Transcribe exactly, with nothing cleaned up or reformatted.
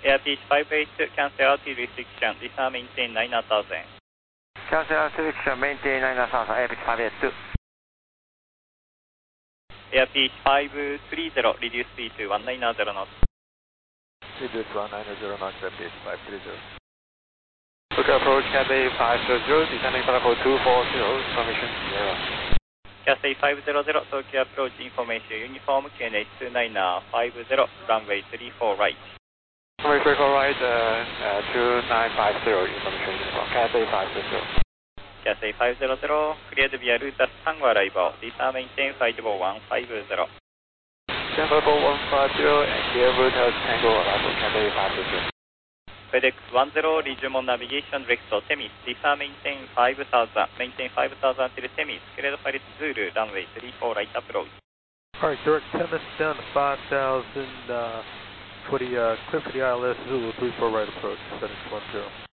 Airpeace five eight two, cancel altitude restriction, descend maintain nine thousand. Cancel altitude restriction, maintain nine thousand, Airpeace five eight two. Airpeace five three zero, reduce speed to one nine zero knots. Reduce one nine zero knots, Airpeace five three zero. Tokyo approach Cathay five zero zero, descending level two four zero, information zero. Cathay five zero zero, Tokyo approach information, uniform Q N H two nine five zero, runway three four right. Runway three four right, uh, uh, two nine five zero, information uniform, Cathay five zero zero. Cathay five zero zero, cleared via Rutas Tango arrival, descend maintain flight level one five zero. Descend level one five zero, and clear Rutas Tango arrival, Cathay five zero zero. FedEx one zero, resume on navigation direct to Temis, descend maintain five thousand, maintain five thousand till Temis, cleared Paris Zulu, runway three four right approach. Alright, direct Temis down to five thousand uh, for the uh, clear for the I L S Zulu three four right approach, FedEx one zero.